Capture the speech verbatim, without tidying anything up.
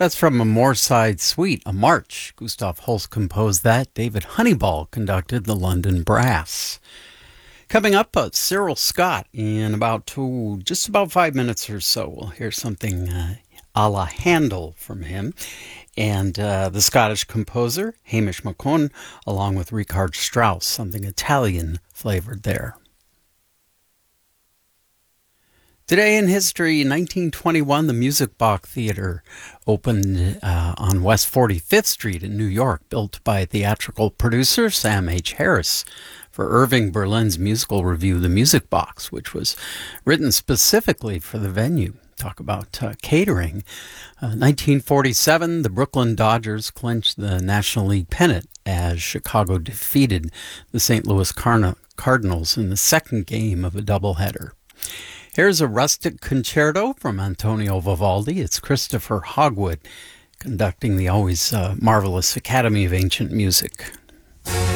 That's from a Moorside Suite, a march. Gustav Holst composed that. David Honeyball conducted the London Brass. Coming up, uh, Cyril Scott in about two, just about five minutes or so. We'll hear something uh, a la Handel from him. And uh, the Scottish composer, Hamish McCone, along with Richard Strauss, something Italian flavored there. Today in history, nineteen twenty-one, the Music Box Theater opened uh, on West forty-fifth Street in New York, built by theatrical producer Sam H. Harris for Irving Berlin's musical review, The Music Box, which was written specifically for the venue. Talk about uh, catering. Uh, nineteen forty-seven, the Brooklyn Dodgers clinched the National League pennant as Chicago defeated the Saint Louis Cardinal- Cardinals in the second game of a doubleheader. Here's a rustic concerto from Antonio Vivaldi. It's Christopher Hogwood conducting the always uh, marvelous Academy of Ancient Music.